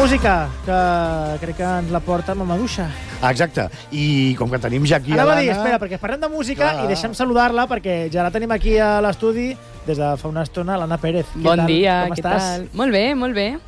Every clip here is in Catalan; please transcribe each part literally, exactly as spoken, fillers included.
música, que crec que ens la porta Mamaduixa. Exacte. I com que tenim ja aquí Anava a l'Anna... a dir, espera, perquè parlem de música Clar. i deixem saludar-la, perquè ja la tenim aquí a l'estudi des de fa una estona, l'Anna Pérez. Què Bon tal? dia, Com què estàs? tal? Molt bé, molt bé.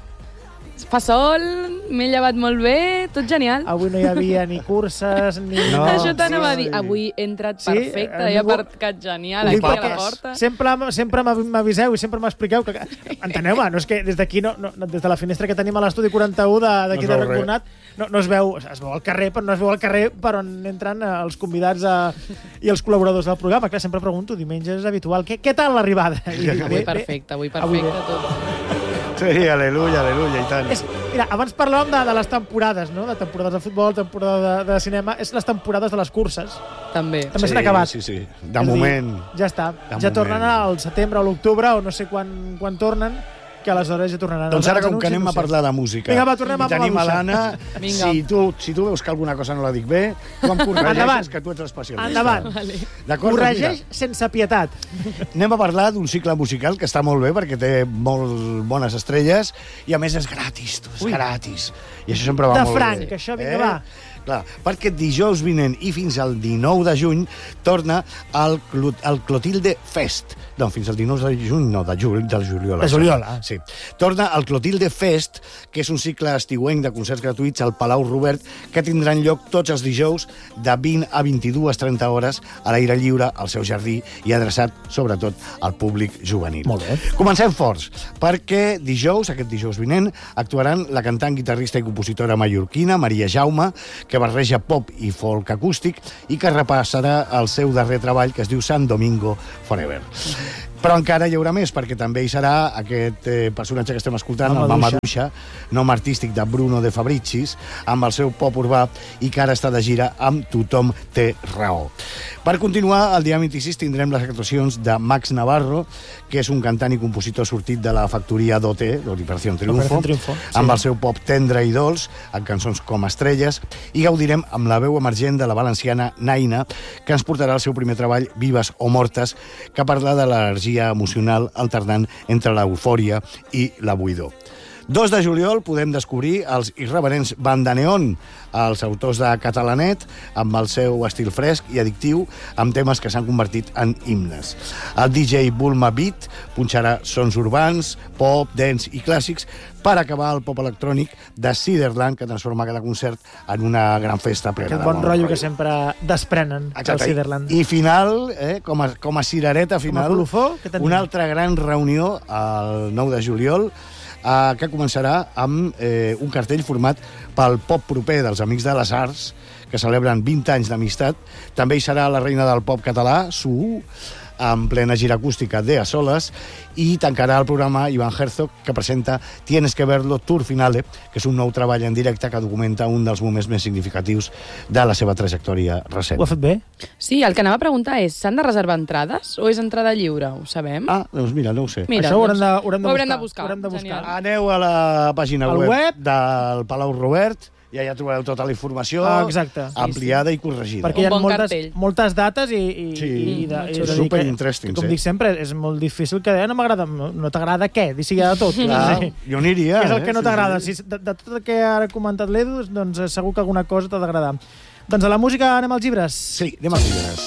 Fa sol, m'he llevat molt bé, tot genial. Avui no hi havia ni curses, ni... No. Això t'anava sí. a dir. Avui he entrat Sí? perfecte, He he vingut- aparcat genial Ho dic aquí a la perquè porta. Sempre, sempre m'av- m'aviseu i sempre m'expliqueu que... Enteneu-me, no és que des d'aquí, no, no, des de la finestra que tenim a l'estudi quaranta-u de- d'aquí No es de veu res. Recornat, no, no es veu, es veu al carrer, però no es veu al carrer per on entren eh, els convidats a, i els col·laboradors del programa. Clar, sempre pregunto, diumenge és habitual. Què, què tal l'arribada? I dic, Avui bé, bé. perfecte, avui Avui perfecte tot. Sí, aleluia, aleluia, i tant. És, mira, abans parlàvem de, de les temporades, no? De temporades de futbol, temporada de, de cinema. És les temporades de les curses. També. També sí, s'han acabat. Sí, sí, de És a dir, moment. Ja està. De ja moment. tornen al setembre o l'octubre, o no sé quan, quan tornen, que aleshores ja tornaran. Doncs els- ara, els com que anuncis, anem no a sé. parlar de música... Vinga, va, tornem i a tenim a Mamaduixa. l'Anna, Vinga. si tu, si tu veus que alguna cosa no la dic bé, tu em corregeixes, Endavant. que tu ets l'especialista. Endavant. Vale. D'acord? Corregeix Doncs sense pietat. mira, anem a parlar d'un cicle musical que està molt bé perquè té molt bones estrelles i, a més, és gratis, tu, és Ui. gratis. I això sempre va De molt franc, bé. això, vinga, va. Clar, perquè dijous vinent i fins al dinou de juny torna el, Clo el Clotilde Fest. No, fins al dinou de juny, no, de, juli, del juliol. De juliol, ah. Sí. Torna el Clotilde Fest, que és un cicle estiuenc de concerts gratuïts al Palau Robert, que tindran lloc tots els dijous de vint a vint-i-dues trenta hores a l'aire lliure, al seu jardí, i adreçat, sobretot, al públic juvenil. Molt bé. Comencem forts, perquè dijous, aquest dijous vinent, actuaran la cantant, guitarrista i compositora mallorquina, Maria Jaume, que barreja pop i folk acústic i que repassarà el seu darrer treball, que es diu San Domingo Forever. Però encara hi haurà més, perquè també hi serà aquest eh, personatge que estem escoltant, el Mamaduixa. Mamaduixa, nom artístic de Bruno de Fabricis, amb el seu pop urbà i que ara està de gira amb Tothom té raó. Per continuar, el dia vint-i-sis tindrem les actuacions de Max Navarro, que és un cantant i compositor sortit de la factoria d'O T, d'Operació Triunfo, Operación Triunfo, sí. amb el seu pop tendre i dolç, amb cançons com Estrelles, i gaudirem amb la veu emergent de la valenciana Naina, que ens portarà el seu primer treball, Vives o Mortes, que parla de l'energia emocional alternant entre l'eufòria i la buidor. dos de juliol podem descobrir els irreverents Bandaneon, els autors de Catalanet, amb el seu estil fresc i addictiu, amb temes que s'han convertit en himnes. El D J Bulma Beat punxarà sons urbans, pop, dance i clàssics, per acabar el pop electrònic de Ciderland, que transforma cada concert en una gran festa plena Aquest de bon rotllo que sempre desprenen del Exacte. Ciderland. I final, eh, com, a, com a cirereta final, Com a colofó, què tenim? una altra gran reunió el nou de juliol, eh, que començarà amb eh, un cartell format pel pop proper dels Amics de les Arts, que celebren vint anys d'amistat. També hi serà la reina del pop català, Su, en plena gira acústica de A Soles, i tancarà el programa Ivan Herzog, que presenta Tienes que verlo, Tour Finale, que és un nou treball en directe que documenta un dels moments més significatius de la seva trajectòria recent. Ho ha fet bé? Sí, el que anava a preguntar és, s'han de reservar entrades o és entrada lliure? Ho sabem? Ah, doncs mira, no ho sé. Mira, Això ho haurem doncs, de, haurem de ho haurem buscar. de buscar. Haurem de buscar. Genial. Aneu a la pàgina Al web, web. del Palau Robert, i allà trobareu tota la informació Ah, exacte. Sí, ampliada i corregida. Perquè hi ha Un bon moltes, cartell. moltes dates i, i, Sí, i, de, i xulo. de dir Super que- interesting, que, com sí. dic sempre, és molt difícil que eh, no m'agrada, no, no t'agrada què? Dir si hi ha de tot. Clar, Sí. jo aniria. Què és el eh? que no Sí, t'agrada? sí. Si, de, de tot el que ha comentat l'Edu, doncs eh, segur que alguna cosa t'ha d'agradar. Doncs a la música anem als llibres. Sí, anem als llibres.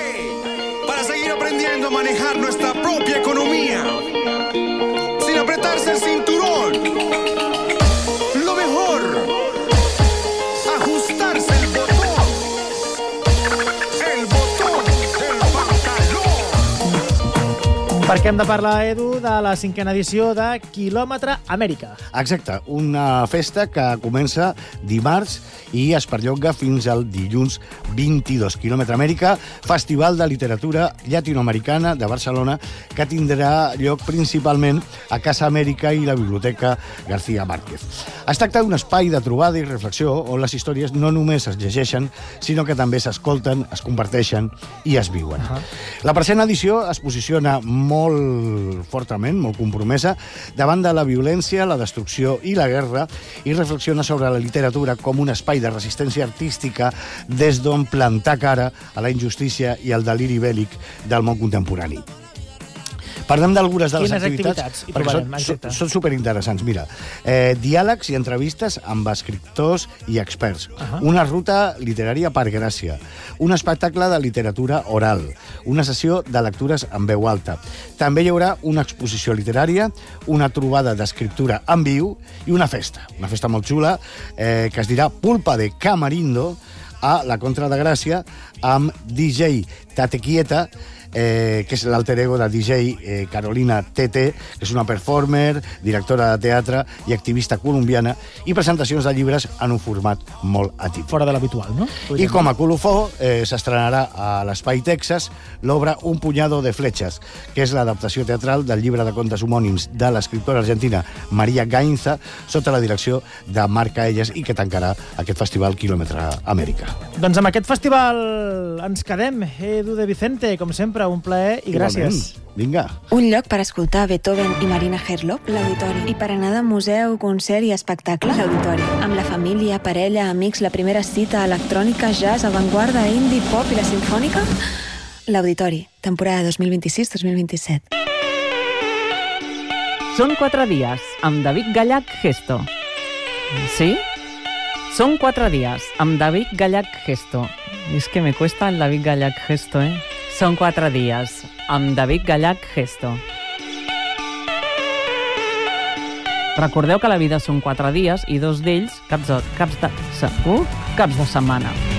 Hey, para seguir aprendiendo a manejar nuestra propia economía, sin apretarse el cinturón. Lo mejor, ajustarse el botón, el botón del pantalón. Perquè hem de parlar, Edu, de la cinquena edició de Quilòmetre Amèrica. Exacte, una festa que comença dimarts i es perllonga fins al dilluns vint-i-dos. Quilòmetre Amèrica, Festival de Literatura Llatinoamericana de Barcelona, que tindrà lloc principalment a Casa Amèrica i la Biblioteca García Márquez. Es tracta d'un espai de trobada i reflexió on les històries no només es llegeixen, sinó que també s'escolten, es comparteixen i es viuen. Uh -huh. La present edició es posiciona molt fortament, molt compromesa, davant de la violència, la destrucció i la guerra, i reflexiona sobre la literatura com un espai de resistència artística des d'on plantar cara a la injustícia i al deliri bèl·lic del món contemporani. Parlem d'algunes de les Quines activitats, activitats hi perquè trobarem, són, són, exacte. són superinteressants. Mira, eh, diàlegs i entrevistes amb escriptors i experts. Uh -huh. Una ruta literària per Gràcia. Un espectacle de literatura oral. Una sessió de lectures en veu alta. També hi haurà una exposició literària, una trobada d'escriptura en viu i una festa. Una festa molt xula eh, que es dirà Pulpa de Camarindo a la Contra de Gràcia amb D J Tate Quieta, eh, que és l'alter ego de D J eh, Carolina Tete, que és una performer, directora de teatre i activista colombiana, i presentacions de llibres en un format molt atípic. Fora de l'habitual, no? I com a colofó eh, s'estrenarà a l'Espai Texas l'obra Un puñado de flechas, que és l'adaptació teatral del llibre de contes homònims de l'escriptora argentina Maria Gainza, sota la direcció de Marc Caelles, i que tancarà aquest festival Quilòmetre Amèrica. Doncs amb aquest festival ens quedem. Edu de Vicente, com sempre, un plaer i gràcies. Igualment. Vinga. Un lloc per escoltar Beethoven i Marina Herlop, l'Auditori. I per anar de museu, concert i espectacle, l'Auditori. Amb la família, parella, amics, la primera cita, electrònica, jazz, avantguarda, indie, pop i la sinfònica, l'Auditori. Temporada dos mil vint-i-sis dos mil vint-i-set. Són quatre dies, amb David Gallach Gesto. ¿Sí? Son cuatro días, amb David Gallach Gesto. Es que me cuesta el David Gallach Gesto, ¿eh? Son quatre dies, amb David Gallach Gesto. Recordeu que la vida són quatre dies i dos d'ells caps de, caps de, uh, caps de setmana.